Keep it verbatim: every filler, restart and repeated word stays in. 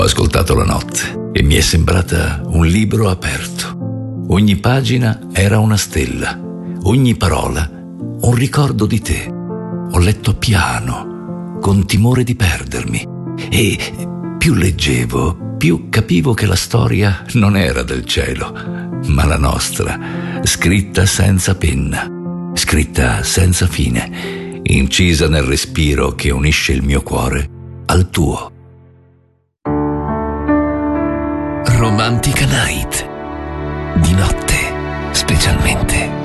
ascoltato la notte e mi è sembrata un libro aperto. Ogni pagina era una stella, ogni parola un ricordo di te. Ho letto piano, con timore di perdermi, e più leggevo, più capivo che la storia non era del cielo, ma la nostra, scritta senza penna, scritta senza fine, incisa nel respiro che unisce il mio cuore al tuo. Romantica Night. Di notte, specialmente.